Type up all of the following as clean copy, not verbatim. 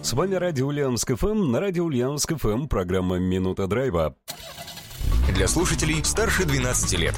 С вами Радио Ульяновск ФМ. На Радио Ульяновск ФМ программа «Минута драйва». Для слушателей старше 12 лет.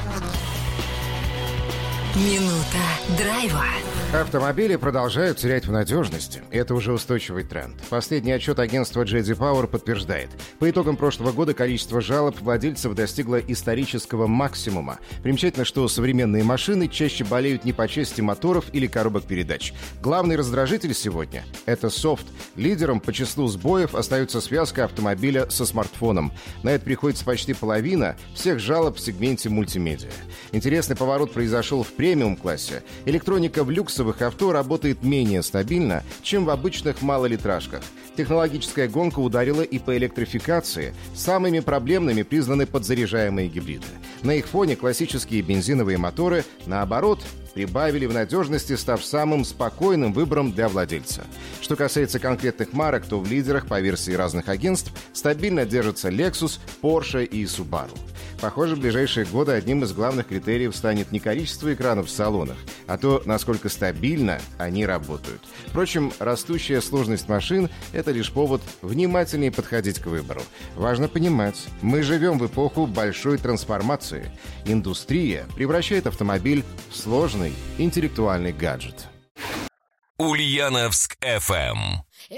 Минута драйва. Автомобили продолжают терять в надежности. Это уже устойчивый тренд. Последний отчет агентства J.D. Power подтверждает. По итогам прошлого года количество жалоб владельцев достигло исторического максимума. Примечательно, что современные машины чаще болеют не по части моторов или коробок передач. Главный раздражитель сегодня — это софт. Лидером по числу сбоев остается связка автомобиля со смартфоном. На это приходится почти половина всех жалоб в сегменте мультимедиа. Интересный поворот произошел в премиум-классе. Электроника в люксовых авто работает менее стабильно, чем в обычных малолитражках. Технологическая гонка ударила и по электрификации. Самыми проблемными признаны подзаряжаемые гибриды. На их фоне классические бензиновые моторы, наоборот, прибавили в надежности, став самым спокойным выбором для владельца. Что касается конкретных марок, то в лидерах по версии разных агентств стабильно держатся Lexus, Porsche и Subaru. Похоже, в ближайшие годы одним из главных критериев станет не количество экранов в салонах, а то, насколько стабильно они работают. Впрочем, растущая сложность машин – это лишь повод внимательнее подходить к выбору. Важно понимать, мы живем в эпоху большой трансформации. Индустрия превращает автомобиль в сложный интеллектуальный гаджет. Ульяновск ФМ.